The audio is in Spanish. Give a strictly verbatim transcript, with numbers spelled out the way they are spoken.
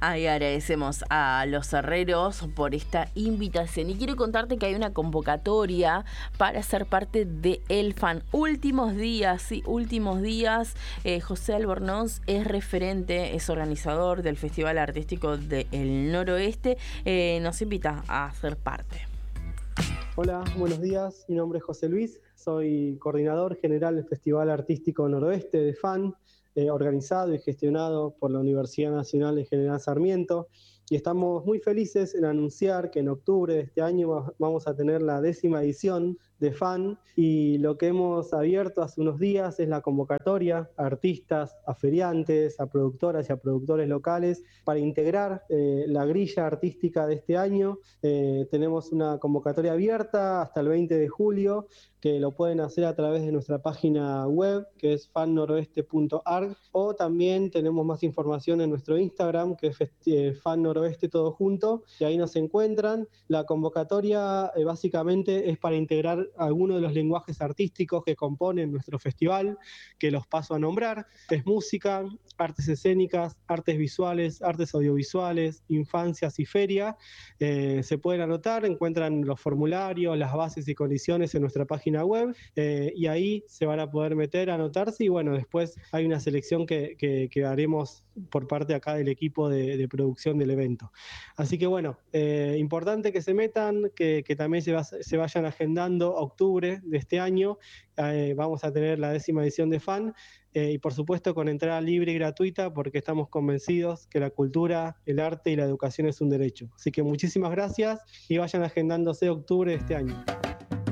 Ahí agradecemos a los herreros por esta invitación y quiero contarte que hay una convocatoria para ser parte de El Fan. Últimos días, sí, últimos días. Eh, José Albornoz es referente, es organizador del Festival Artístico del Noroeste. Eh, nos invita a ser parte. Hola, buenos días. Mi nombre es José Luis. Soy coordinador general del Festival Artístico Noroeste de Fan, eh, organizado y gestionado por la Universidad Nacional de General Sarmiento. Y estamos muy felices en anunciar que en octubre de este año vamos a tener la décima edición de Fan, y lo que hemos abierto hace unos días es la convocatoria a artistas, a feriantes, a productoras y a productores locales para integrar eh, la grilla artística de este año. Eh, tenemos una convocatoria abierta hasta el veinte de julio, que lo pueden hacer a través de nuestra página web, que es fan noroeste punto org, o también tenemos más información en nuestro Instagram, que es eh, fan noroeste todo junto, y ahí nos encuentran. La convocatoria eh, básicamente es para integrar algunos de los lenguajes artísticos que componen nuestro festival, que los paso a nombrar. Es música, artes escénicas, artes visuales, artes audiovisuales, infancias y feria. Eh, se pueden anotar, encuentran los formularios, las bases y condiciones en nuestra página web, eh, y ahí se van a poder meter, anotarse, y bueno, después hay una selección que, que, que haremos por parte acá del equipo de, de producción del evento. Así que bueno, eh, importante que se metan, que, que también se, va, se vayan agendando octubre de este año. Eh, vamos a tener la décima edición de Fan, eh, y por supuesto con entrada libre y gratuita, porque estamos convencidos que la cultura, el arte y la educación es un derecho. Así que muchísimas gracias y vayan agendándose octubre de este año.